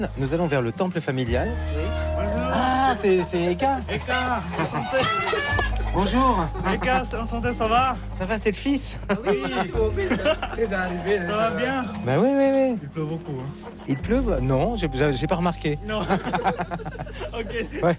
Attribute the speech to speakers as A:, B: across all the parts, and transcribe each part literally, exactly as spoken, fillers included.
A: Nous allons vers le temple familial.
B: Oui. Bonjour.
A: Ah, c'est, c'est Eka.
B: Eka, enchanté.
A: Bonjour.
B: Eka, enchanté, ça va?
A: Ça va, c'est le fils?
B: Oui, c'est mon fils. Ça va bien?
A: Bah oui, oui, oui.
B: Il pleut beaucoup. Hein.
A: Il pleut? Non, j'ai, j'ai pas remarqué.
B: Non. Ok.
A: Ouais.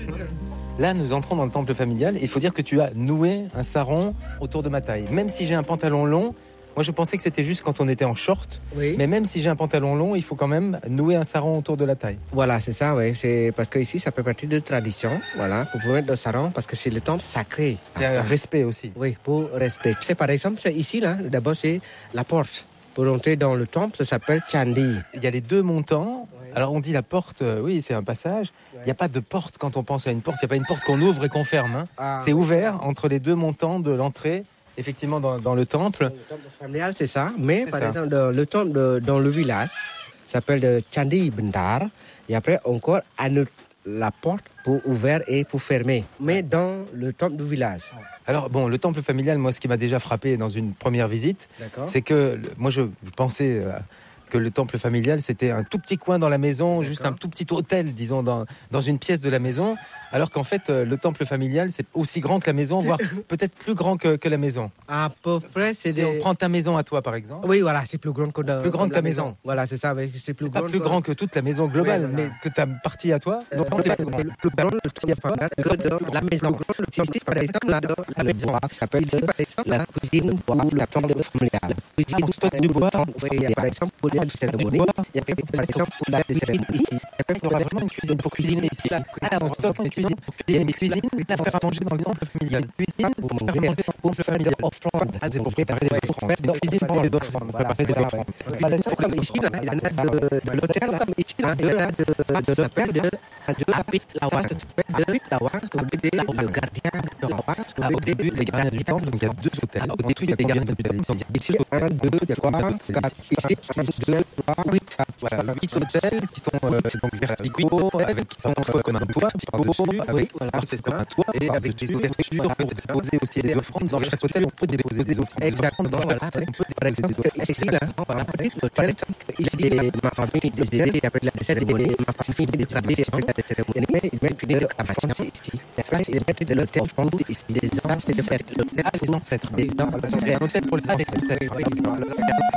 A: Là, nous entrons dans le temple familial. Il faut dire que tu as noué un sarong autour de ma taille. Même si j'ai un pantalon long, moi je pensais que c'était juste quand on était en short.
C: Oui.
A: Mais même si j'ai un pantalon long, il faut quand même nouer un sarong autour de la taille.
C: Voilà, c'est ça, oui. C'est parce que ici, ça fait partie de la tradition. Voilà, pour vous mettre le sarong, parce que c'est le temple sacré.
A: C'est un respect aussi.
C: Oui, pour respect. C'est par exemple, c'est ici, là, d'abord, c'est la porte. Pour entrer dans le temple, ça s'appelle Chandi.
A: Il y a les deux montants.
C: Oui.
A: Alors on dit la porte, euh, oui, c'est un passage. Il n'y a pas de porte quand on pense à une porte. Il n'y a pas une porte qu'on ouvre et qu'on ferme. Hein.
C: Ah,
A: c'est
C: oui.
A: ouvert entre les deux montants de l'entrée, effectivement, dans, dans le temple.
C: Le temple familial, c'est ça. Mais
A: C'est
C: par
A: ça.
C: exemple, dans le temple de- dans le village, ça s'appelle le Chandi Bendar. Et après, encore, à nous- la porte pour ouvrir et pour fermer. Mais dans le temple du village.
A: Alors bon, le temple familial, moi, ce qui m'a déjà frappé dans une première visite,
C: D'accord.
A: c'est que le- moi, je pensais euh, que le temple familial, c'était un tout petit coin dans la maison, juste un tout petit hôtel, disons, dans, dans une pièce de la maison, alors qu'en fait, euh, le temple familial, c'est aussi grand que la maison, voire peut-être plus grand que, que la maison.
C: À peu près, c'est
A: Si
C: des...
A: on prend ta maison à toi, par exemple,
C: Oui, voilà, c'est plus grand que, de-
A: Plus grand
C: comme
A: que
C: la
A: ta maison.
C: Voilà, c'est ça, oui, c'est plus
A: c'est pas
C: grand.
A: plus grand que toute la maison globale,
C: Oui, voilà.
A: mais que ta partie à toi,
C: Euh,
A: donc
C: le plus grand le temple familial que de la maison. Ici, par exemple, là, dans la maison, ça s'appelle la cuisine ou la chambre familiale. La cuisine,
A: on stocke du bois.
C: Oui, il y a, par exemple, pour les cérémonies, il y a par exemple pour la cuisine ici.
A: il y aura vraiment une cuisine pour cuisiner ici. Ah, on stocke une cuisine pour cuisiner, mais cuisine, pour faire à manger dans le temple familial. Cuisine
C: Pour
A: pour faire à
C: manger,
A: manger dans le temple familial.
C: offrande.
A: Ah, c'est pour préparer les offrandes. C'est une cuisine pour les offrandes, pour préparer des offrandes.
C: Par exemple, ici, là, il y en a de, de l'hôtel, là, ici, là, il y en a de, ça s'appelle de, de Apit Lawas, ça s'appelle de Apit Lawas, le gardien de Lawas.
A: Ah, au début, les gardiens du temple, donc il y a deux hôtels. Au début, il y a des gardiens du temple. Donc, il y a
C: Ici, un, deux, trois, quatre, six, sept, deux, trois, huit.
A: voilà, huit hôtels qui sont euh, donc verticaux, avec qui sont soit comme un toit, par-dessus,
C: Oui, voilà.
A: c'est comme un toit, et avec des ouvertures pour déposer aussi des offrandes. Dans chaque hôtel, on peut déposer des offrandes.
C: Exactement, voilà.
A: On peut
C: Par exemple, ici, là, on a pris l'hôtel, ici, ma famille décédée, et après la cérémonie, ma famille décédée, après la cérémonie, il met une réclamation ici. Ça, il met de l'hôtel, ici, des ancêtres,
A: Ah, les ancêtres.
C: des ancêtres.
A: C'est un hôtel pour les ancêtres.